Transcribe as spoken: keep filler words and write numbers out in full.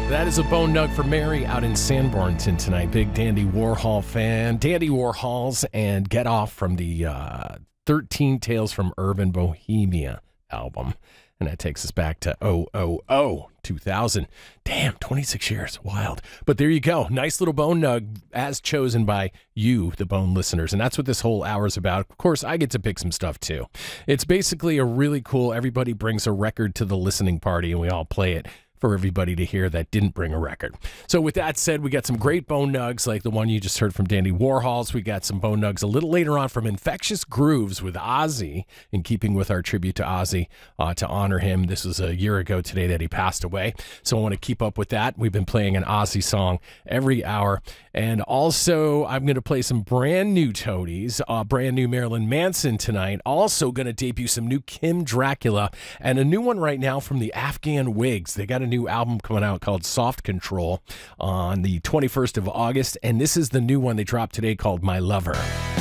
That is a bone nug for Mary out in Sanbornton tonight. Big Dandy Warhol fan. Dandy Warhols and Get Off from the uh, thirteen Tales from Urban Bohemia album. And that takes us back to oh oh oh, two thousand. Damn, twenty-six years. Wild. But there you go. Nice little bone nug as chosen by you, the bone listeners. And that's what this whole hour is about. Of course, I get to pick some stuff too. It's basically a really cool, everybody brings a record to the listening party and we all play it for everybody to hear that didn't bring a record. So with that said, we got some great bone nugs like the one you just heard from Dandy Warhols. We got some bone nugs a little later on from Infectious Grooves with Ozzy, in keeping with our tribute to Ozzy uh, to honor him. This was a year ago today that he passed away. So I want to keep up with that. We've been playing an Ozzy song every hour. And also, I'm going to play some brand new Toadies, uh, brand new Marilyn Manson tonight. Also going to debut some new Kim Dracula and a new one right now from the Afghan Wigs. They got a new album coming out called Soft Control on the twenty-first of August. And this is the new one they dropped today called My Lover.